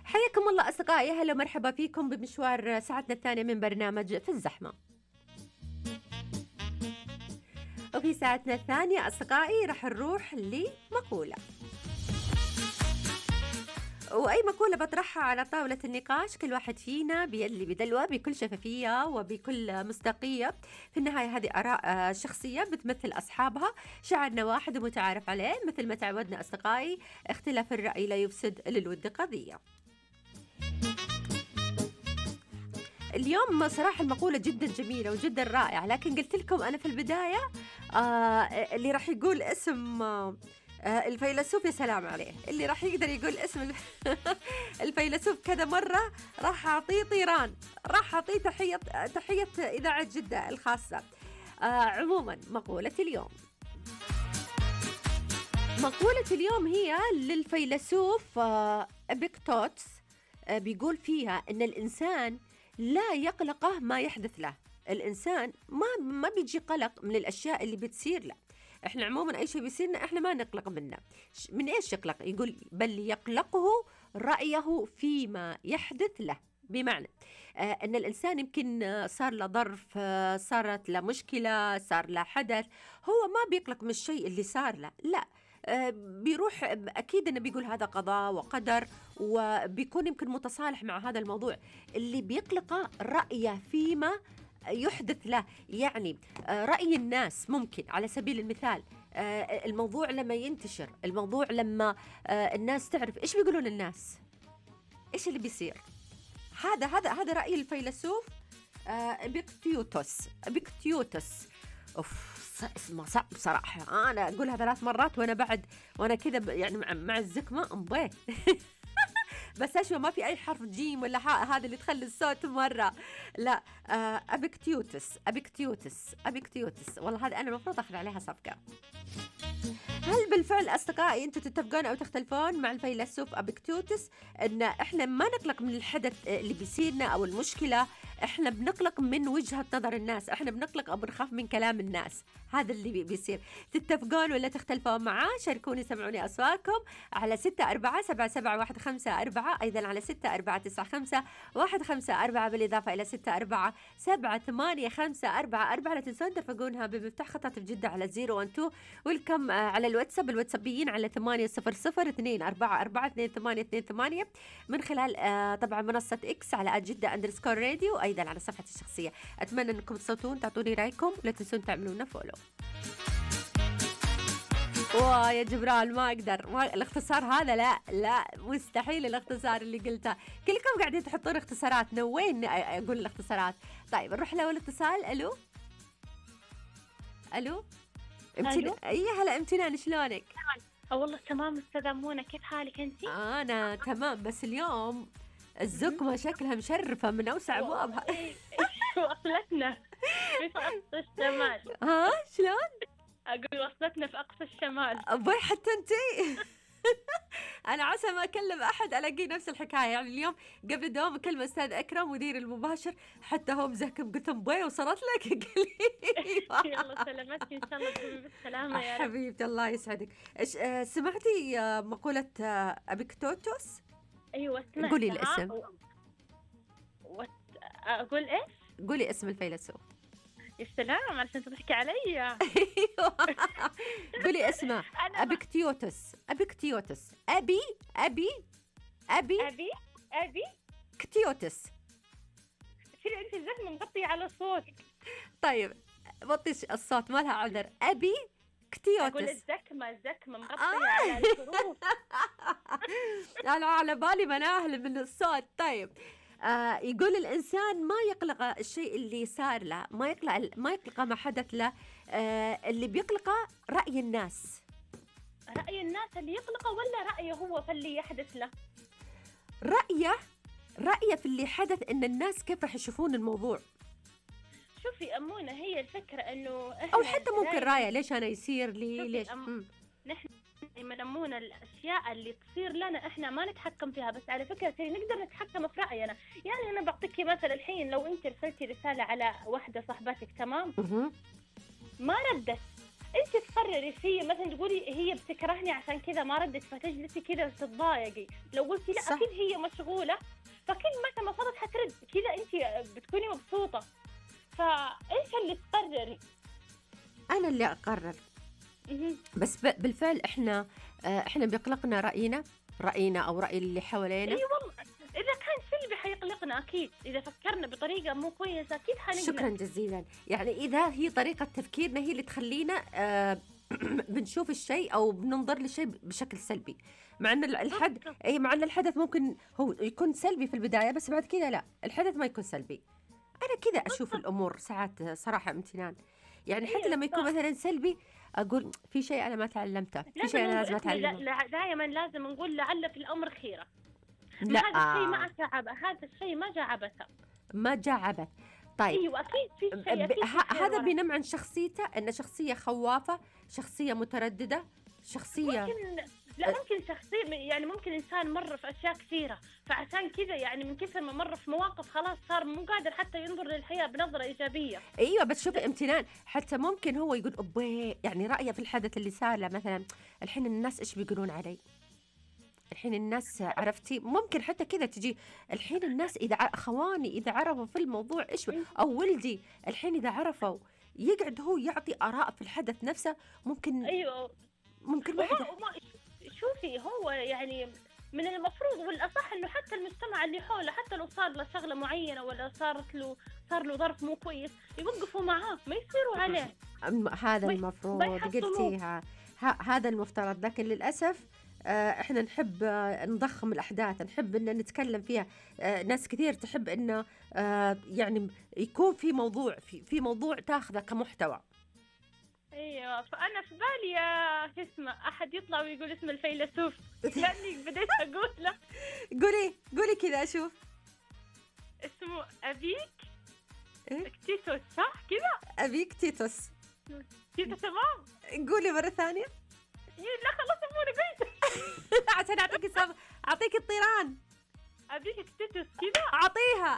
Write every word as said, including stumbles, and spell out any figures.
حياكم الله أصدقائي، هلا ومرحبا فيكم بمشوار ساعتنا الثانية من برنامج في الزحمة. وفي ساعتنا الثانية أصدقائي راح نروح لمقولة، وأي مقولة بطرحها على طاولة النقاش، كل واحد فينا اللي بدلوه بكل شفافية وبكل مصداقية. في النهاية هذه آراء شخصية بتمثل أصحابها، شعارنا واحد ومتعارف عليه، مثل ما تعودنا أصدقائي، اختلاف الرأي لا يفسد للود قضية. اليوم صراحة المقولة جدا جميلة وجدا رائعة، لكن قلت لكم أنا في البداية آه اللي راح يقول اسم آه الفيلسوف يا سلام عليه، اللي راح يقدر يقول اسم الفيلسوف كذا مرة راح أعطيه طيران، راح أعطيه تحية تحية إذاعة جدة الخاصة. آه عموما مقولة اليوم مقولة اليوم هي للفيلسوف آه إبيكتوتس. آه بيقول فيها إن الإنسان لا يقلقه ما يحدث له. الإنسان ما ما بيجي قلق من الأشياء اللي بتصير له. إحنا عموما أي شيء بيصيرنا إحنا ما نقلق منه. من إيش يقلق؟ يقول بل يقلقه رأيه فيما يحدث له. بمعنى آه أن الإنسان يمكن صار له ظرف، آه صارت له مشكلة، صار له حدث، هو ما بيقلق من الشيء اللي صار له، لا، آه بيروح أكيد أنه بيقول هذا قضاء وقدر، وبيكون يمكن متصالح مع هذا الموضوع. اللي بيقلقه رأيه فيما يحدث له، يعني آه رأي الناس ممكن على سبيل المثال، آه الموضوع لما ينتشر، الموضوع لما آه الناس تعرف إيش بيقولون الناس، إيش اللي بيصير. هذا هذا هذا رأي الفيلسوف إبيكتيوتوس. إبيكتيوتوس أوف، اسمه صعب بصراحة، أنا أقولها ثلاث مرات وأنا بعد وأنا كذا يعني مع, مع الزكمة أمبيه بس أشوى ما في أي حرف جيم ولا حاء، هذا اللي تخلي الصوت مرة لا. أبيكتيوتس أبيكتيوتس أبيكتيوتس والله هذا أنا المفروض أخذ عليها صفقة. هل بالفعل أصدقائي أنتم تتفقون أو تختلفون مع الفيلسوف أبيكتيوتس أن إحنا ما نقلق من الحدث اللي بيصيرنا أو المشكلة، إحنا بنقلق من وجهة نظر الناس، إحنا بنقلق أو بنخاف من كلام الناس، هذا اللي بيصير. تتفقون ولا تختلفون معاه؟ شاركوني، سمعوني أصواتكم على ستة أربعة سبعة سبعة واحد خمسة أربعة، أيضا على ستة أربعة تسعة خمسة واحد خمسة أربعة، بالإضافة إلى ستة أربعة سبعة ثمانية خمسة أربعة أربعة. لا تنسون ترفقونها بمفتاح خطط بجدة على زيرو وان تو، والكم على الواتساب الواتسابيين على ثمانية صفر صفر اثنين أربعة أربعة اثنين ثمانية اثنين ثمانية، من خلال آه طبعا منصة إكس على جدة أندرسكور راديو، وأيضا على صفحتي الشخصية. أتمنى أنكم تصوتون، تعطوني رأيكم، لا تنسون تعملونا فولو. واه يا جبران ما أقدر، ما الاختصار هذا، لا لا مستحيل الاختصار اللي قلته، كلكم قاعدين تحطون اختصارات، نوين أقول الاختصارات. طيب نروح لأول اتصال. ألو ألو امتنان. اي هلا امتنان، شلونك؟ اه والله تمام استاذة منى، كيف حالك انتي؟ انا تمام، بس اليوم الزكمة شكلها مشرفة من اوسع ابوابها. وصلتنا في اقصى الشمال. ها شلون؟ اقول وصلتنا في اقصى الشمال. ابوي حتى انتي انا عسى ما اكلم احد الاقي نفس الحكايه. يعني اليوم قبل الدوام اكلم استاذ اكرم مدير المباشر، حتى هو مزهكم، قلت له بوي وصلت لك؟ قال يلا سلامتك ان شاء الله تقومي بالسلامه يا رب. حبيبتي الله يسعدك. ايش آه سمعتي آه مقوله آه ابيكتوتوس؟ ايوه سمعتها. قولي الاسم. و... و... اقول ايش؟ قولي اسم الفيلسوف. يا سلام علشان تضحكي علي. قولي اسمه. أبيكتيوتس. أبيكتيوتس. أبي أبي أبي أبي أبي كتيوتس. شيلي أنت الزحمة مغطية على صوت. طيب بطيش الصوت ما لها عذر. أبي كتيوتس. أقول الزكمة الزكمة مغطية آه. على الحروف. أنا على بالي مناهل من الصوت. طيب آه يقول الإنسان ما يقلق الشيء اللي صار له، ما يقلق ما يقلق ما حدث له، آه اللي بيقلقه رأي الناس. رأي الناس اللي يقلقه ولا رأيه هو في اللي يحدث له؟ رأيه رأيه في اللي حدث، إن الناس كيف رح يشوفون الموضوع. شوفي أمونة، هي الفكرة إنه أو حتى ممكن رأيه ليش أنا يصير لي ليش أم... نحن يمنمون الأشياء اللي تصير لنا إحنا ما نتحكم فيها، بس على فكرة ترى نقدر نتحكم في رأينا. يعني أنا بعطيكي مثلا الحين، لو أنت رسلتي رسالة على واحدة صاحبتك تمام، ما ردت، انت تقرري في مثلا تقولي هي بتكرهني عشان كذا ما ردت، فتجلسي كذا وتتضايقي. لو قلتي لا صح. اكيد هي مشغوله، فكل متى ما صارت حترد كذا انت بتكوني مبسوطه. فايش اللي تقرري؟ انا اللي اقرر. مهم. بس ب- بالفعل احنا آه، احنا بيقلقنا راينا راينا او راي اللي حوالينا. اي والله، اذا كان سلبي حيقلقنا اكيد، اذا فكرنا بطريقه مو كويسه اكيد حنقلق. شكرا جزيلا. يعني اذا هي طريقه تفكيرنا هي اللي تخلينا آه، بنشوف الشيء او بننظر للشيء بشكل سلبي، مع ان ال- الحد بالضبط. اي مع ان الحدث ممكن هو يكون سلبي في البدايه، بس بعد كذا لا، الحدث ما يكون سلبي. انا كذا اشوف الامور ساعات صراحه امتنان. يعني حتى ايوه لما يكون صح. مثلا سلبي اقول في شيء انا ما تعلمته، في لازم شيء انا نقول لازم احنا اتعلمه. دائما لازم نقول لعل في الامر خيره. ما لا هذا الشيء ما جعب، هذا الشيء ما جعبته. ما جاء عبث. طيب ايوه اكيد في ب- شيء، اكيد في ه- خير هذا وراه. بينم عن شخصيته، انه شخصيه خوافه، شخصيه متردده، شخصيه ممكن لا ممكن شخصية يعني ممكن إنسان مر في أشياء كثيرة، فعشان كذا يعني من كثر ما مر في مواقف خلاص صار مو قادر حتى ينظر للحياة بنظرة إيجابية. ايوه. بس شوفي امتنان، حتى ممكن هو يقول أبوي، يعني رايه في الحدث اللي صار له مثلا، الحين الناس ايش بيقولون علي؟ الحين الناس عرفتي، ممكن حتى كذا تجي الحين الناس اذا ع- اخواني اذا عرفوا في الموضوع ايش، او ولدي الحين اذا عرفوا، يقعد هو يعطي اراء في الحدث نفسه. ممكن أيوه. ممكن وما واحده. وما شوفي هو يعني من المفروض والأصح إنه حتى المجتمع اللي حوله حتى لو صار له شغلة معينة ولا صارت له صار له ظرف مو كويس يوقفوا معاه، ما يصيروا عليه. أم- هذا ما- المفروض ما يحصلوه. قلتيها، ه- هذا المفترض. لكن للأسف آه، احنا نحب آه، نضخم الأحداث، نحب ان نتكلم فيها. آه، ناس كثير تحب انه آه، يعني يكون في موضوع في, في موضوع تاخذه كمحتوى. ايوه، فانا في بالي يا شو اسمه احد يطلع ويقول اسم الفيلسوف لاني بديت اقول له قولي قولي كذا اشوف. اسمه ابيك إيه؟ اكتيتوس، صح كذا؟ ابيك تيتوس. كذا تمام. قولي مرة ثانية. يي، لا خلاص ابونا قلت عشان اعطيك السبب، اعطيك الطيران، ابيك اكتيتوس كذا. اعطيها